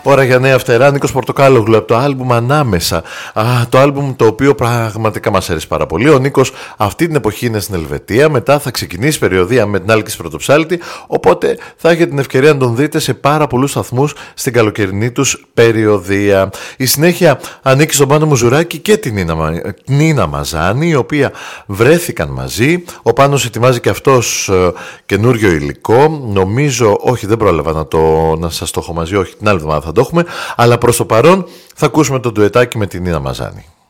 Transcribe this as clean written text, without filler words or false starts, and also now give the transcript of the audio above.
Ώρα για νέα φτερά, Νίκος Πορτοκάλογλου από το άλμπουμ Ανάμεσα. Το άλμπουμ το οποίο πραγματικά μας αρέσει πάρα πολύ. Ο Νίκος αυτή την εποχή είναι στην Ελβετία. Μετά θα ξεκινήσει περιοδεία με την Άλκης Πρωτοψάλτη. Οπότε θα έχετε την ευκαιρία να τον δείτε σε πάρα πολλούς σταθμούς στην καλοκαιρινή τους περιοδεία. Η συνέχεια ανήκει στον Πάνο Μουζουράκη και την Νίνα Μαζάνη, η οποία βρέθηκαν μαζί. Ο Πάνος ετοιμάζει και αυτός καινούριο υλικό. Νομίζω, όχι, δεν πρόλαβα να σας το έχω μαζί, όχι, την άλλη εβδομάδα θα το έχουμε. Αλλά προς το παρόν θα ακούσουμε το ντουετάκι με την Νίνα Μαζάνη.